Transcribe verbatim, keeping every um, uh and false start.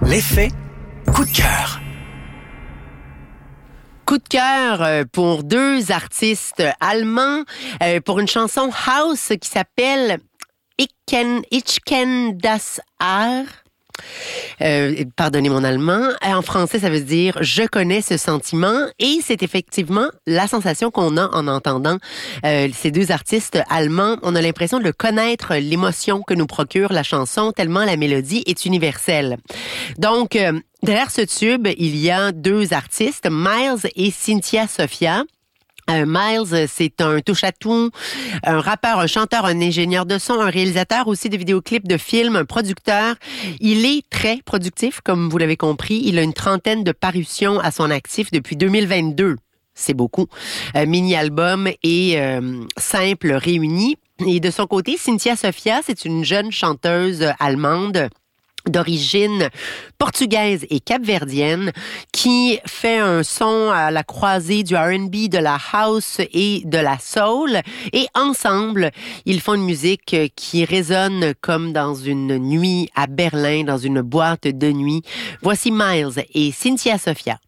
L'effet coup de cœur. Coup de cœur pour deux artistes allemands euh, pour une chanson house qui s'appelle Ich kenn, ich kenn das Haar. Euh, pardonnez mon allemand. En français, ça veut dire « je connais ce sentiment » et c'est effectivement la sensation qu'on a en entendant euh, ces deux artistes allemands. On a l'impression de le connaître, l'émotion que nous procure la chanson, tellement la mélodie est universelle. Donc, euh, derrière ce tube, il y a deux artistes, Miles et Cynthia Sophia. Euh, Miles, c'est un touche-à-tout, un rappeur, un chanteur, un ingénieur de son, un réalisateur aussi de vidéoclips, de films, un producteur. Il est très productif, comme vous l'avez compris. Il a une trentaine de parutions à son actif depuis deux mille vingt-deux. C'est beaucoup. Euh, mini-album et euh, simple réunis. Et de son côté, Cynthia Sophia, c'est une jeune chanteuse allemande d'origine portugaise et capverdienne qui fait un son à la croisée du R and B, de la house et de la soul. Et ensemble, ils font une musique qui résonne comme dans une nuit à Berlin, dans une boîte de nuit. Voici Miles et Cynthia Sophia.